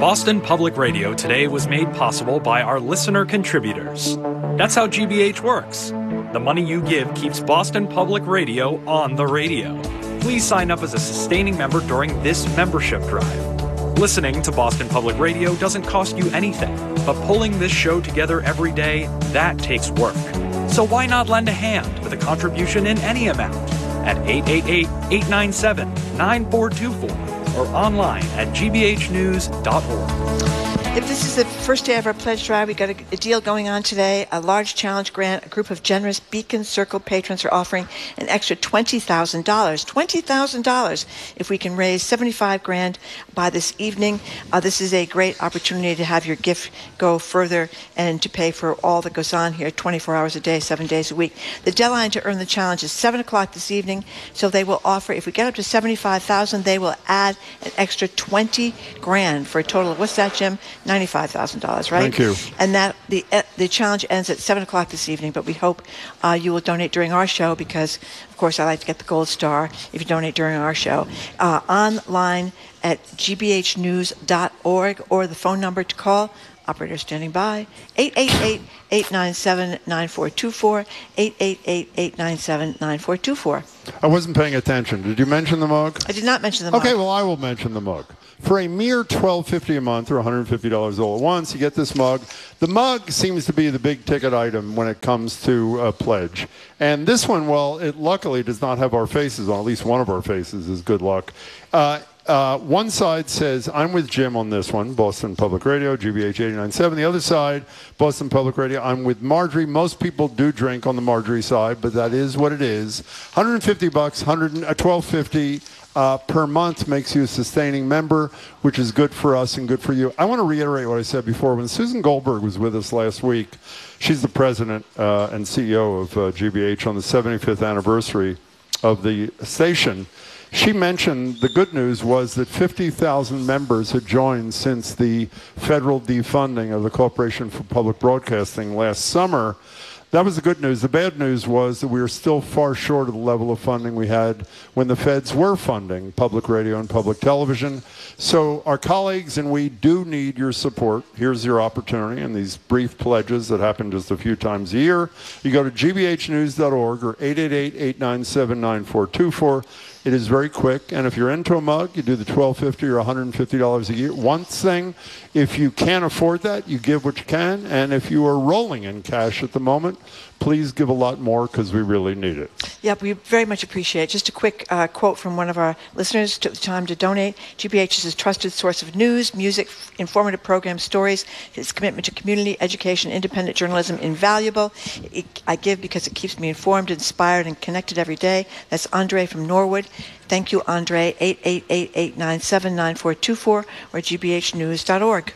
Boston Public Radio today was made possible by our listener contributors. That's how GBH works. The money you give keeps Boston Public Radio on the radio. Please sign up as a sustaining member during this membership drive. Listening to Boston Public Radio doesn't cost you anything, but pulling this show together every day, that takes work. So why not lend a hand with a contribution in any amount at 888-897-9424 or online at gbhnews.org. If this is the first day of our pledge drive, we got a deal going on today, a large challenge grant. A group of generous Beacon Circle patrons are offering an extra $20,000. $20,000 if we can raise $75,000 by this evening. This is a great opportunity to have your gift go further and to pay for all that goes on here 24 hours a day, 7 days a week. The deadline to earn the challenge is 7 o'clock this evening, so they will offer, if we get up to $75,000, they will add an extra $20,000 for a total of, what's that, Jim? $95,000, right? Thank you. And that the challenge ends at 7 o'clock this evening, but we hope you will donate during our show because, of course, I like to get the gold star if you donate during our show. Online at gbhnews.org or the phone number to call, operator standing by, 888-897-9424, 888-897-9424. I wasn't paying attention. Did you mention the mug? I did not mention the mug. Okay, well, I will mention the mug. For a mere $12.50 a month or $150 all at once, you get this mug. The mug seems to be the big ticket item when it comes to a pledge. And this one, well, it luckily does not have our faces on. At least one of our faces is good luck. One side says, I'm with Jim on this one, Boston Public Radio, GBH 89.7. The other side, Boston Public Radio, I'm with Marjorie. Most people do drink on the Marjorie side, but that is what it is. $150, $12.50 per month makes you a sustaining member, which is good for us and good for you. I want to reiterate what I said before. When Susan Goldberg was with us last week, she's the president and CEO of GBH on the 75th anniversary of the station. She mentioned the good news was that 50,000 members had joined since the federal defunding of the Corporation for Public Broadcasting last summer. That was the good news. The bad news was that we are still far short of the level of funding we had when the feds were funding public radio and public television. So our colleagues and we do need your support. Here's your opportunity in these brief pledges that happen just a few times a year. You go to gbhnews.org or 888-897-9424. It is very quick, and if you're into a mug, you do the $12.50 or $150 a year. One thing, if you can't afford that, you give what you can, and if you are rolling in cash at the moment, please give a lot more because we really need it. Yep, we very much appreciate it. Just a quick quote from one of our listeners. Took the time to donate. GBH is a trusted source of news, music, informative programs, stories. Its commitment to community, education, independent journalism, invaluable. I give because it keeps me informed, inspired, and connected every day. That's Andre from Norwood. Thank you, Andre. 888-897-9424 or gbhnews.org.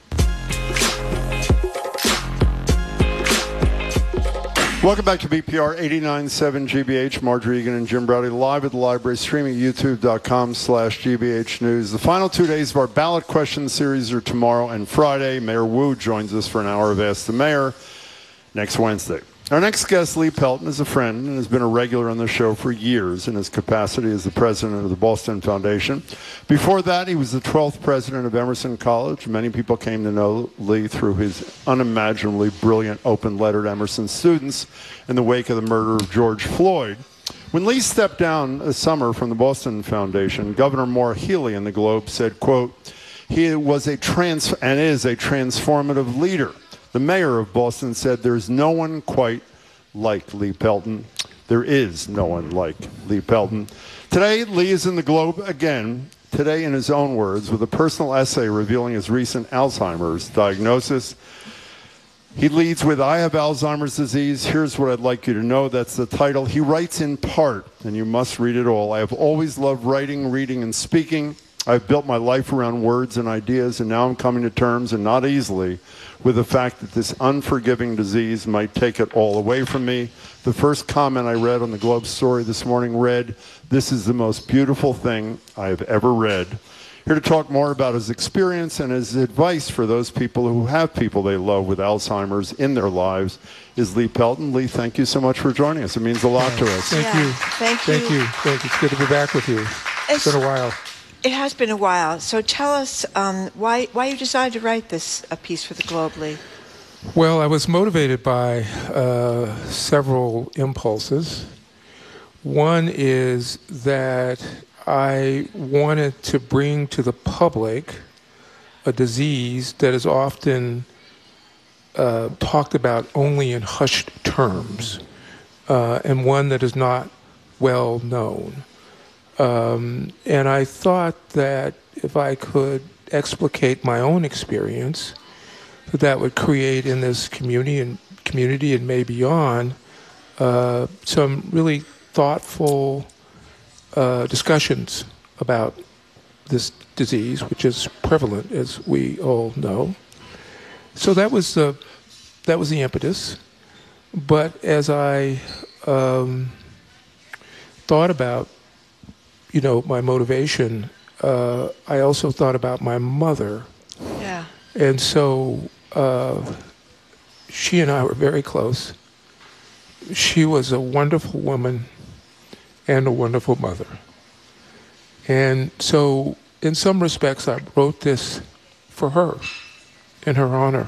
Welcome back to BPR 89.7 GBH. Marjorie Egan and Jim Browdy live at the library, streaming at youtube.com/GBH News. The final 2 days of our ballot question series are tomorrow and Friday. Mayor Wu joins us for an hour of Ask the Mayor next Wednesday. Our next guest, Lee Pelton, is a friend and has been a regular on the show for years in his capacity as the president of the Boston Foundation. Before that, he was the 12th president of Emerson College. Many people came to know Lee through his unimaginably brilliant open letter to Emerson students in the wake of the murder of George Floyd. When Lee stepped down this summer from the Boston Foundation, Governor Maura Healey in the Globe said, quote, he was is a transformative leader. The mayor of Boston said there's no one quite like Lee Pelton. There is no one like Lee Pelton. Today, Lee is in the Globe again, today in his own words, with a personal essay revealing his recent Alzheimer's diagnosis. He leads with, I have Alzheimer's disease. Here's what I'd like you to know. That's the title. He writes in part, and you must read it all. I have always loved writing, reading, and speaking. I've built my life around words and ideas, and now I'm coming to terms, and not easily, with the fact that this unforgiving disease might take it all away from me. The first comment I read on the Globe story this morning read, this is the most beautiful thing I have ever read. Here to talk more about his experience and his advice for those people who have people they love with Alzheimer's in their lives is Lee Pelton. Lee, thank you so much for joining us. It means a lot to us. Thank you. Thank you. Thank you. It's good to be back with you. It's been a while. It has been a while. So tell us why you decided to write this piece for the Globe, Lee. Well, I was motivated by several impulses. One is that I wanted to bring to the public a disease that is often talked about only in hushed terms, and one that is not well known. And I thought that if I could explicate my own experience, that would create in this community and maybe beyond some really thoughtful discussions about this disease, which is prevalent, as we all know. So that was the impetus. But as I thought about, my motivation, I also thought about my mother. Yeah. And so she and I were very close. She was a wonderful woman and a wonderful mother. And so in some respects, I wrote this for her, in her honor.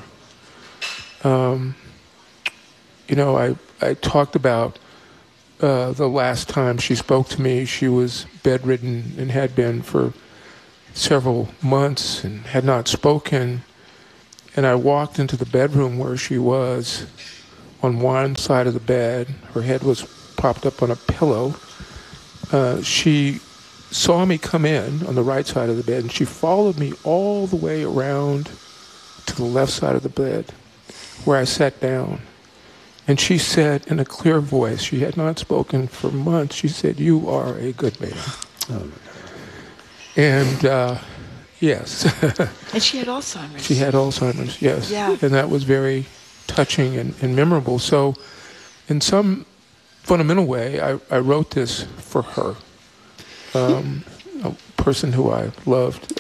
I talked about the last time she spoke to me. She was bedridden and had been for several months and had not spoken. And I walked into the bedroom where she was on one side of the bed. Her head was propped up on a pillow. She saw me come in on the right side of the bed, and she followed me all the way around to the left side of the bed, where I sat down. And she said in a clear voice, she had not spoken for months, she said, "You are a good man." Oh. And yes. And she had Alzheimer's. She had Alzheimer's, yes. Yeah. And that was very touching and memorable. So in some fundamental way, I wrote this for her, a person who I loved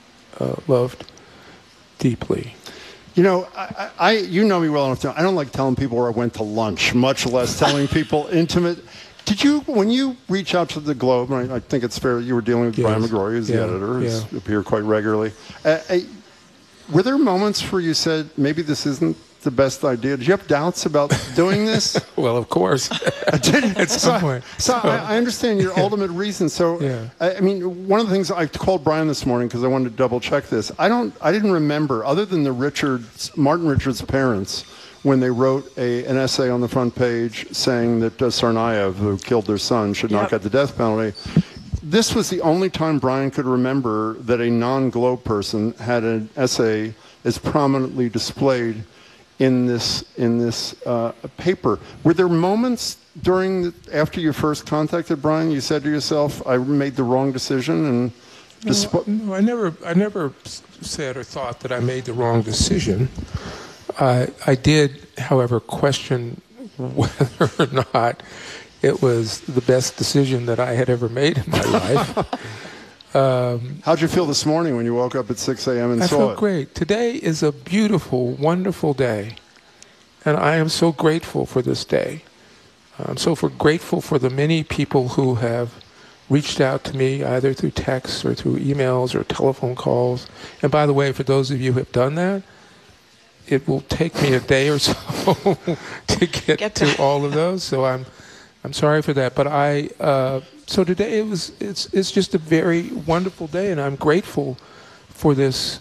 deeply. You know me well enough to know I don't like telling people where I went to lunch, much less telling people intimate. Did you, when you reach out to the Globe, and I think it's fair, you were dealing with Brian McGrory, who's the editor, who's appeared quite regularly. Were there moments where you said, maybe this isn't the best idea? Did you have doubts about doing this? Well, of course. At some point. So I understand your ultimate reason. So, I mean, one of the things I called Brian this morning because I wanted to double check this. I didn't remember, other than Martin Richards' parents, when they wrote an essay on the front page saying that Tsarnaev, who killed their son, should not get the death penalty. This was the only time Brian could remember that a non-Globe person had an essay as prominently displayed in this paper. Were there moments after you first contacted Brian, you said to yourself, "I made the wrong decision"? And no, I never said or thought that I made the wrong decision. I did, however, question whether or not it was the best decision that I had ever made in my life. How'd you feel this morning when you woke up at 6 a.m. and saw it? I felt great. Today is a beautiful, wonderful day, and I am so grateful for this day. I'm so grateful for the many people who have reached out to me, either through texts or through emails or telephone calls. And by the way, for those of you who have done that, it will take me a day or so to get to all of those. So I'm sorry for that. But so today it's just a very wonderful day, and I'm grateful for this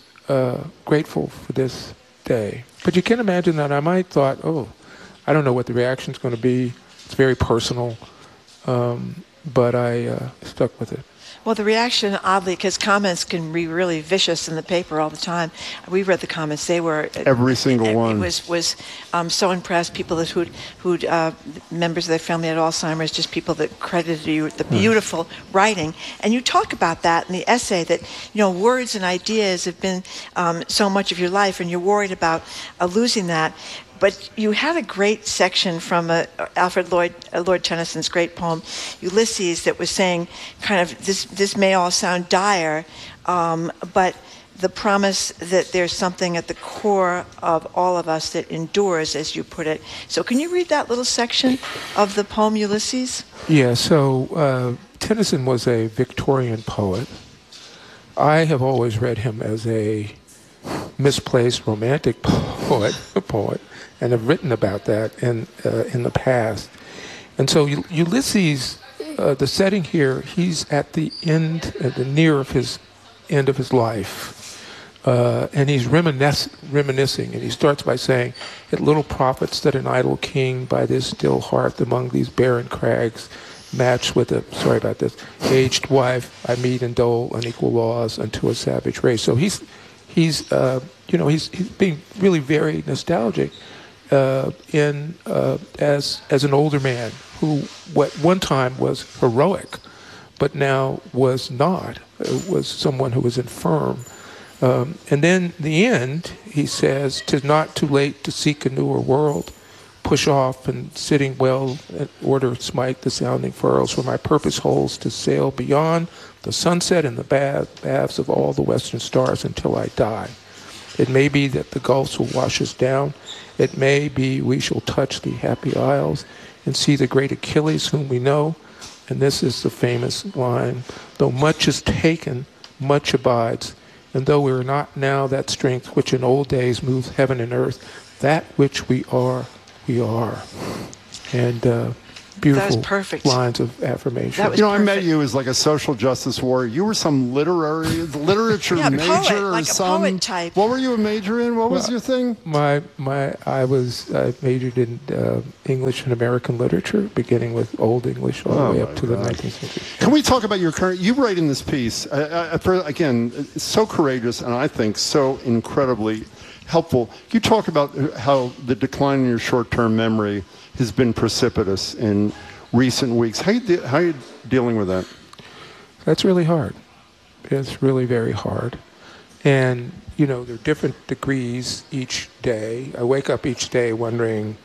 day. But you can imagine that I might thought, I don't know what the reaction's going to be. It's very personal, but I stuck with it. Well, the reaction, oddly, because comments can be really vicious in the paper all the time. We read the comments; they were every single one. Was so impressed. People who'd members of their family had Alzheimer's, just people that credited you with the beautiful writing. And you talk about that in the essay that words and ideas have been so much of your life, and you're worried about losing that. But you had a great section from Alfred Lord Tennyson's great poem, Ulysses, that was saying kind of this may all sound dire, but the promise that there's something at the core of all of us that endures, as you put it. So can you read that little section of the poem Ulysses? Yeah, so Tennyson was a Victorian poet, I have always read him as a misplaced romantic poet, and have written about that in the past. And so Ulysses, the setting here, he's at the near of his end of his life, and he's reminiscing, and he starts by saying, "It little profits that an idle king by this still hearth among these barren crags matched with aged wife, I meet and dole unequal laws unto a savage race." So he's being really very nostalgic as an older man who at one time was heroic, but now was not. Was someone who was infirm. And then the end, he says, "'Tis not too late to seek a newer world. Push off and sitting well in order smite the sounding furrows, for my purpose holds to sail beyond the sunset and the baths of all the western stars until I die. It may be that the gulfs will wash us down. It may be we shall touch the happy isles and see the great Achilles whom we know." And this is the famous line, "Though much is taken, much abides. And though we are not now that strength which in old days moved heaven and earth, that which we are, we are." And beautiful lines of affirmation. I met you as like a social justice warrior. You were some literature major or some poet type. What were you a major in? What was your thing? I majored in English and American literature, beginning with Old English all the way up to the 19th century. Can we talk about your current? You write in this piece again, it's so courageous and I think so incredibly helpful. You talk about how the decline in your short-term memory has been precipitous in recent weeks. How are you dealing with that? That's really hard. It's really very hard. And, there are different degrees each day. I wake up each day wondering,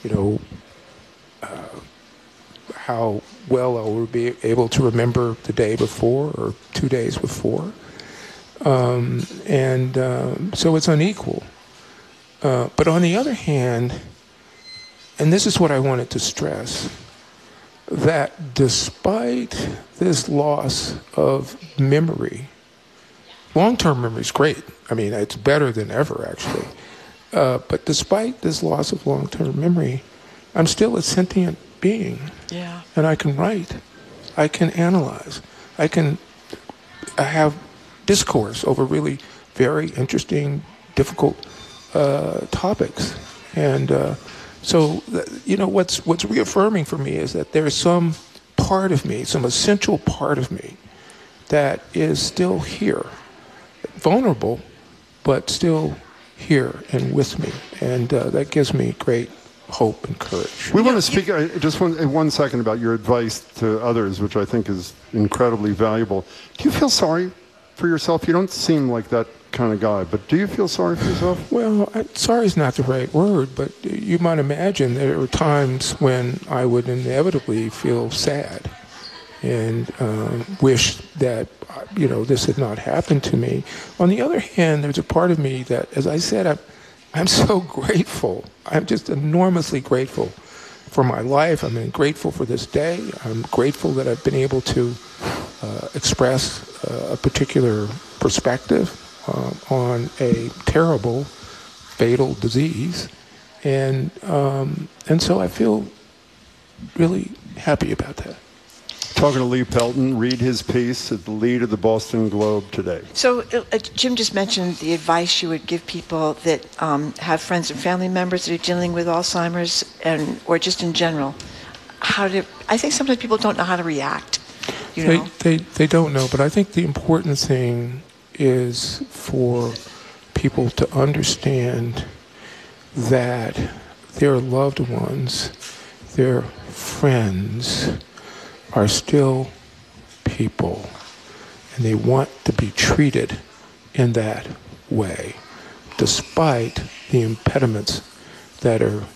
how well I will be able to remember the day before or 2 days before. So it's unequal. But on the other hand, and this is what I wanted to stress, that despite this loss of memory, long-term memory is great. I mean, it's better than ever, actually. But despite this loss of long-term memory, I'm still a sentient being. Yeah. And I can write. I can analyze. I have discourse over really very interesting, difficult topics. And so, what's reaffirming for me is that there's some part of me, some essential part of me, that is still here, vulnerable, but still here and with me. And that gives me great hope and courage. We want to speak just one second about your advice to others, which I think is incredibly valuable. Do you feel sorry for yourself? You don't seem like that kind of guy, but do you feel sorry for yourself? Well, sorry is not the right word, but you might imagine there were times when I would inevitably feel sad and wish that, this had not happened to me. On the other hand, there's a part of me that, as I said, I'm so grateful. I'm just enormously grateful for my life. I'm grateful for this day. I'm grateful that I've been able to express a particular perspective on a terrible, fatal disease, and so I feel really happy about that. Talking to Lee Pelton, read his piece at the lead of the Boston Globe today. So Jim just mentioned the advice you would give people that have friends and family members that are dealing with Alzheimer's or just in general. I think sometimes people don't know how to react. They don't know, but I think the important thing is for people to understand that their loved ones, their friends, are still people, and they want to be treated in that way, despite the impediments that are,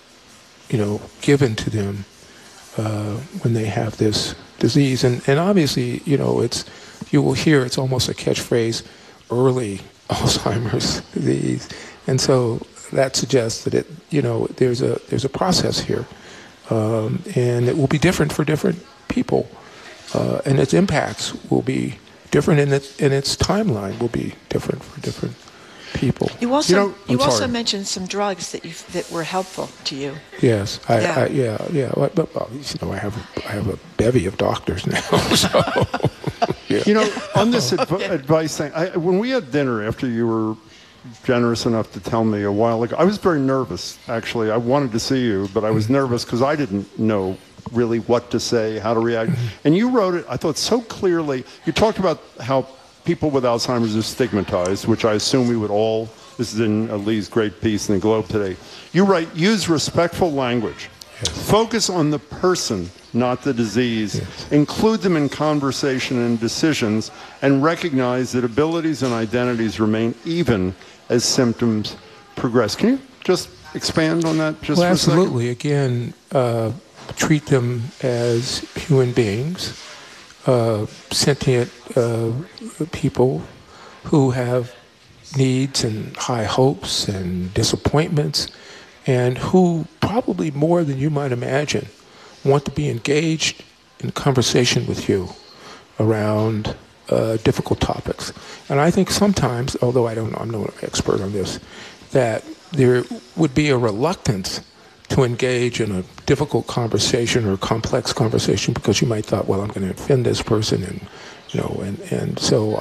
given to them when they have this disease. And obviously, you will hear it's almost a catchphrase, early Alzheimer's disease. And so that suggests that there's a process here, and it will be different for different people, and its impacts will be different, and its timeline will be different for different people. You also sorry. mentioned some drugs that were helpful to you. Yes, yeah. But I have a bevy of doctors now. So, yeah. On this advice thing, when we had dinner after you were generous enough to tell me a while ago, I was very nervous. Actually, I wanted to see you, but I was nervous because I didn't know really what to say, how to react. And you wrote it, I thought, so clearly. You talked about how people with Alzheimer's are stigmatized, which I assume we would all. This is in Lee's great piece in the Globe today. You write, use respectful language. Yes. Focus on the person, not the disease. Yes. Include them in conversation and decisions, and recognize that abilities and identities remain even as symptoms progress. Can you just expand on that just for a second? Absolutely. Again, treat them as human beings, sentient people who have needs and high hopes and disappointments, and who probably more than you might imagine want to be engaged in conversation with you around difficult topics. And I think sometimes, although I'm no expert on this, that there would be a reluctance to engage in a difficult conversation or a complex conversation because you might thought, well, I'm going to offend this person, and so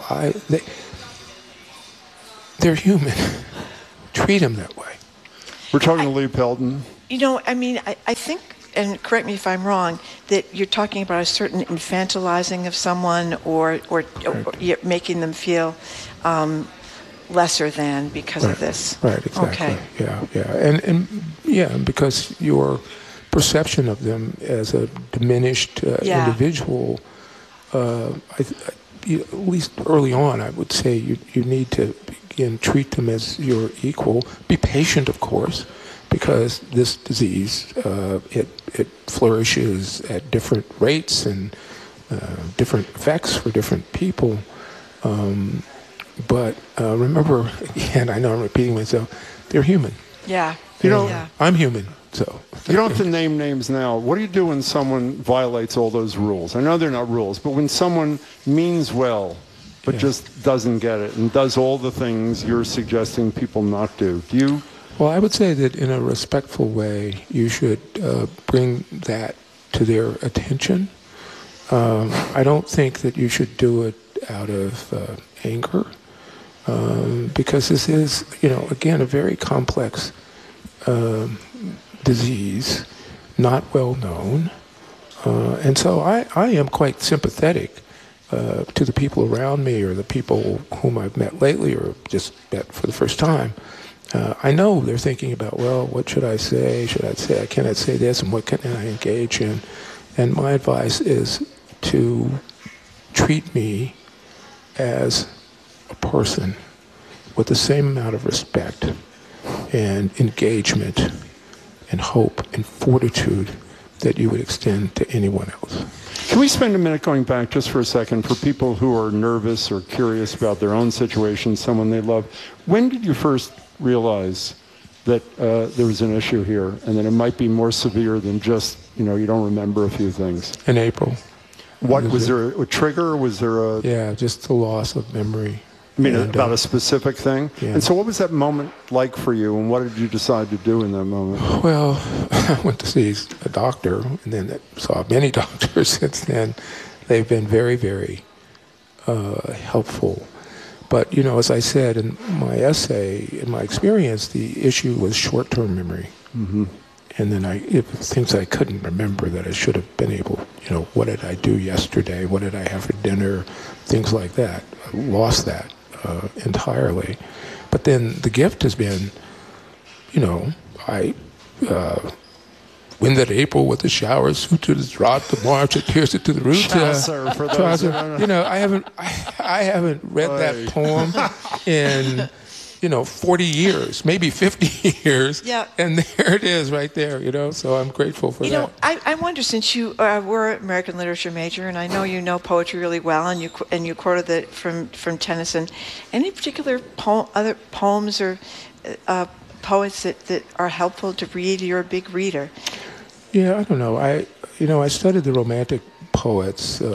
they're human. Treat them that way. We're talking to Lee Pelton. I think, and correct me if I'm wrong, that you're talking about a certain infantilizing of someone or making them feel lesser than because of this. Right, exactly. Okay. Yeah, and because your perception of them as a diminished individual, at least early on, I would say you need to begin treat them as your equal. Be patient, of course, because this disease, it flourishes at different rates and different effects for different people. But remember, again, I know I'm repeating myself, they're human. Yeah. I'm human, so. You don't have to name names now. What do you do when someone violates all those rules? I know they're not rules, but when someone means well, but just doesn't get it and does all the things you're suggesting people not do, do you? Well, I would say that in a respectful way, you should bring that to their attention. I don't think that you should do it out of anger, because this is, again, a very complex disease, not well known. And so I am quite sympathetic to the people around me or the people whom I've met lately or just met for the first time. I know they're thinking about, well, what should I say? Can I say this? And what can I engage in? And my advice is to treat me as a person with the same amount of respect and engagement and hope and fortitude that you would extend to anyone else. Can we spend a minute going back just for a second for people who are nervous or curious about their own situation, someone they love? When did you first realize that there was an issue here and that it might be more severe than just, you don't remember a few things? In April. Was there a trigger? Or was there a... Yeah, just the loss of memory. I mean, about a specific thing? Yeah. And so what was that moment like for you, and what did you decide to do in that moment? Well, I went to see a doctor, and then saw many doctors since then. They've been very, very helpful. But, as I said in my essay, in my experience, the issue was short-term memory. Mm-hmm. And then things I couldn't remember that I should have been able, what did I do yesterday? What did I have for dinner? Things like that. I lost that entirely. But then the gift has been, when that April with the showers suited its rod to March, it pierced it to the roots. Chaucer, for those who don't know. I haven't read that poem in 40 years, maybe 50 years. Yeah. And there it is right there, so I'm grateful for that. I wonder, since you were an American literature major, and I know you know poetry really well, and you quoted it from Tennyson, any particular other poems or poets that are helpful to read? You're a big reader. Yeah, I don't know. I studied the Romantic poets,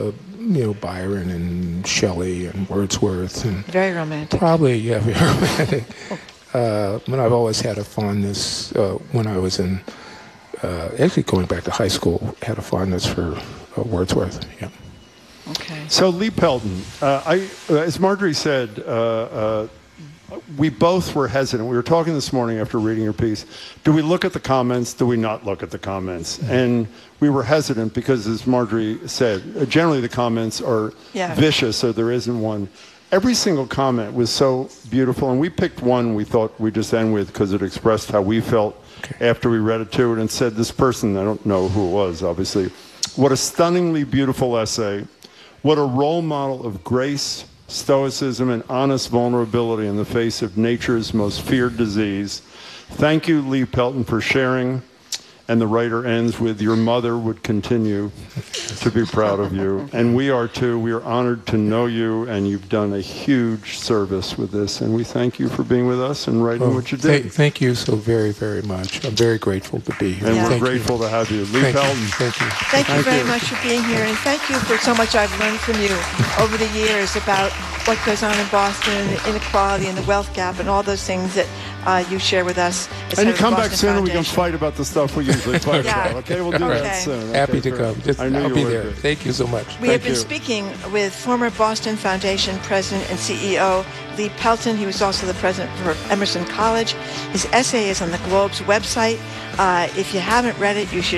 Byron and Shelley and Wordsworth and Very romantic. probably very romantic. But I've always had a fondness when I was in actually going back to high school. Had a fondness for Wordsworth. Yeah. Okay. So Lee Pelton, as Marjorie said, we both were hesitant. We were talking this morning after reading your piece. Do we look at the comments? Do we not look at the comments? And we were hesitant because, as Marjorie said, generally the comments are vicious, so there isn't one. Every single comment was so beautiful, and we picked one we thought we'd just end with because it expressed how we felt after we read it too, and said this person, I don't know who it was, obviously, what a stunningly beautiful essay. What a role model of grace, stoicism, and honest vulnerability in the face of nature's most feared disease. Thank you, Lee Pelton, for sharing. And the writer ends with, your mother would continue to be proud of you. And we are too. We are honored to know you, and you've done a huge service with this. And we thank you for being with us and writing what you did. Thank you so very, very much. I'm very grateful to be here. And we're grateful to have you. Lee Pelton. Thank you. Thank you very much for being here, and thank you for so much I've learned from you over the years about what goes on in Boston, the inequality and the wealth gap and all those things that you share with us. And you come back soon and we can fight about the stuff we usually fight about. Okay, we'll do that soon. Happy to come. I'll be there. Thank you so much. We have been speaking with former Boston Foundation President and CEO Lee Pelton. He was also the president for Emerson College. His essay is on the Globe's website. If you haven't read it, you should